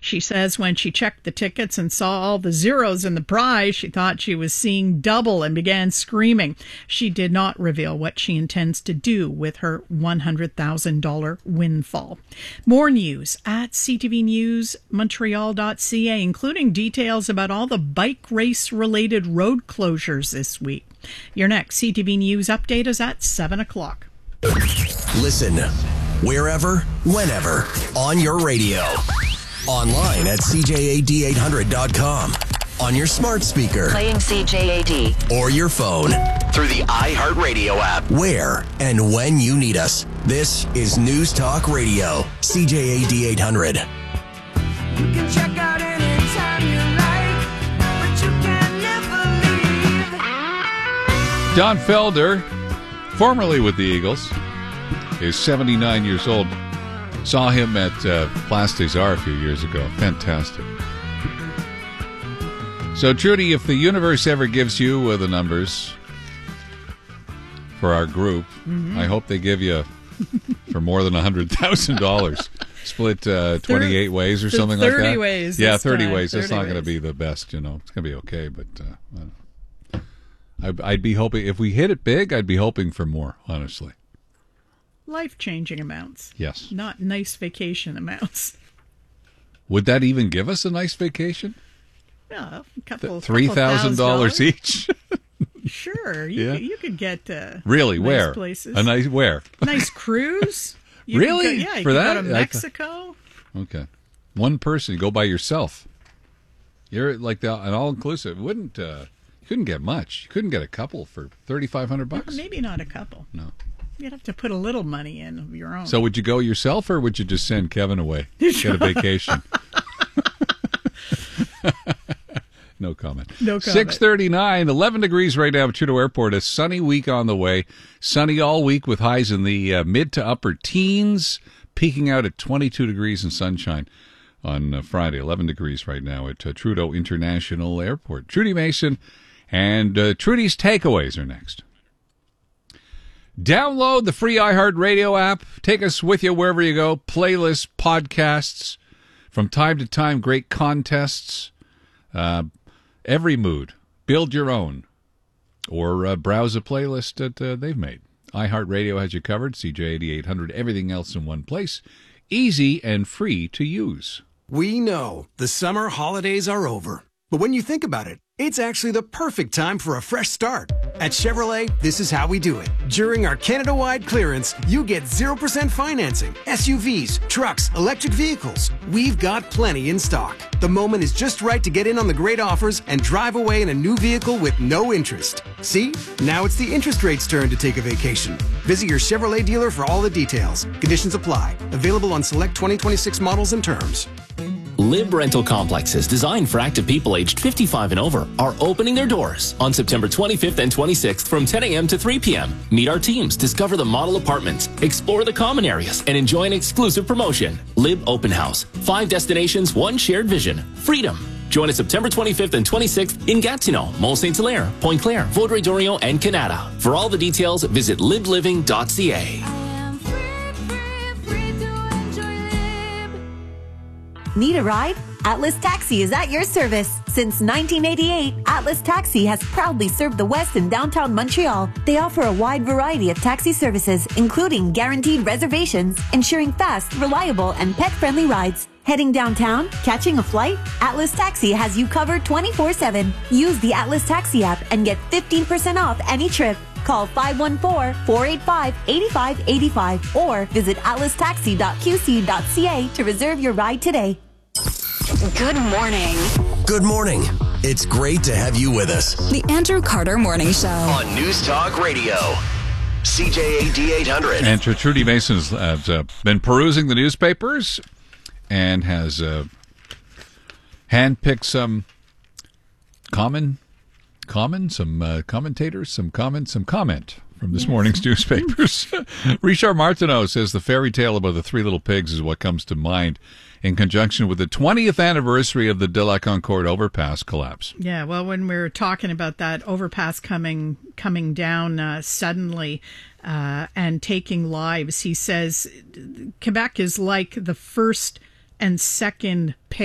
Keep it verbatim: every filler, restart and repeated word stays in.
She says when she checked the tickets and saw all the zeros in the prize, she thought she was seeing double and began screaming. She did not reveal what she intends to do with her one hundred thousand dollars windfall. More news at c t v news montreal dot c a, including details about all the bike race-related road closures this week. Your next C T V News update is at seven o'clock. Listen wherever, whenever, on your radio. Online at c j a d eight hundred dot com. On your smart speaker. Playing C J A D. Or your phone. Through the iHeartRadio app. Where and when you need us. This is News Talk Radio. C J A D eight hundred. You can check out anytime you like, but you can never leave. Don Felder, formerly with the Eagles, is seventy-nine years old. Saw him at uh, Place des Arts a few years ago. Fantastic. So, Trudy, if the universe ever gives you uh, the numbers for our group, mm-hmm. I hope they give you for more than one hundred thousand dollars. Split uh, twenty-eight ways or something like that. thirty ways. Yeah, thirty time. ways. That's thirty not going to ways. be the best, you know. It's going to be okay, but uh, I'd, I'd be hoping, if we hit it big, I'd be hoping for more, honestly. Life-changing amounts. Yes. Not nice vacation amounts. Would that even give us a nice vacation? Yeah, a couple three thousand dollars each. Sure, you, Yeah. could, you could get uh, Really? nice Where? places. A nice where? Nice cruise. You Really? Could go, yeah, you For could that? go to I th- Mexico. Okay, one person. You go by yourself. You're like the, an all-inclusive. Wouldn't uh, you couldn't get much. You couldn't get a couple for thirty-five hundred bucks. Maybe not a couple. No. You'd have to put a little money in of your own. So would you go yourself, or would you just send Kevin away? Get a vacation. No comment. No comment. six thirty-nine, eleven degrees right now at Trudeau Airport. A sunny week on the way. Sunny all week with highs in the uh, mid to upper teens, peaking out at twenty-two degrees and sunshine on uh, Friday. eleven degrees right now at uh, Trudeau International Airport. Trudy Mason and uh, Trudy's Takeaways are next. Download the free iHeartRadio app. Take us with you wherever you go. Playlists, podcasts, from time to time, great contests. Uh, every mood. Build your own. Or uh, browse a playlist that uh, they've made. iHeartRadio has you covered. C J A D eight hundred. Everything else in one place. Easy and free to use. We know the summer holidays are over. But when you think about it, it's actually the perfect time for a fresh start. At Chevrolet, this is how we do it. During our Canada-wide clearance, you get zero percent financing. S U Vs, trucks, electric vehicles. We've got plenty in stock. The moment is just right to get in on the great offers and drive away in a new vehicle with no interest. See? Now it's the interest rate's turn to take a vacation. Visit your Chevrolet dealer for all the details. Conditions apply. Available on select twenty twenty-six models and terms. Lib Rental Complexes, designed for active people aged fifty-five and over, are opening their doors on September twenty-fifth and twenty-sixth from ten a.m. to three p.m. Meet our teams, discover the model apartments, explore the common areas, and enjoy an exclusive promotion. Lib Open House. Five destinations, one shared vision. Freedom. Join us September twenty-fifth and twenty-sixth in Gatineau, Mont Saint Hilaire, Pointe Claire, Vaudreuil-Dorion, and Canada. For all the details, visit lib living dot c a. Need a ride? Atlas Taxi is at your service. Since nineteen eighty-eight, Atlas Taxi has proudly served the West and downtown Montreal. They offer a wide variety of taxi services, including guaranteed reservations, ensuring fast, reliable, and pet-friendly rides. Heading downtown? Catching a flight? Atlas Taxi has you covered twenty-four seven. Use the Atlas Taxi app and get fifteen percent off any trip. Call five one four, four eight five, eight five eight five or visit atlas taxi dot q c dot c a to reserve your ride today. Good morning. Good morning. It's great to have you with us. The Andrew Carter Morning Show. On News Talk Radio. C J A D eight hundred. And Trudy Mason has uh, been perusing the newspapers and has uh, handpicked some common, common, some uh, commentators, some comment, some comment from this yes. morning's newspapers. Richard Martineau says the fairy tale about the three little pigs is what comes to mind in conjunction with the twentieth anniversary of the De La Concorde overpass collapse. Yeah, well, when we're talking about that overpass coming coming down uh, suddenly uh, and taking lives, he says Quebec is like the first and second